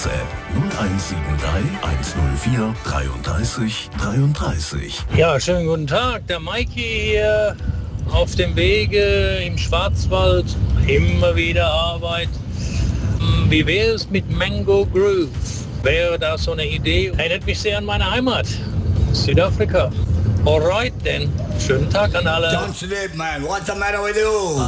WhatsApp 0173 104 33 33. Ja, schönen guten Tag. Der Maiki hier auf dem Wege im Schwarzwald. Immer wieder Arbeit. Wie wäre es mit Mango Groove? Wäre da so eine Idee? Erinnert mich sehr an meine Heimat, Südafrika. Alright, denn schönen Tag an alle. John Sleep, man. What's the matter with you?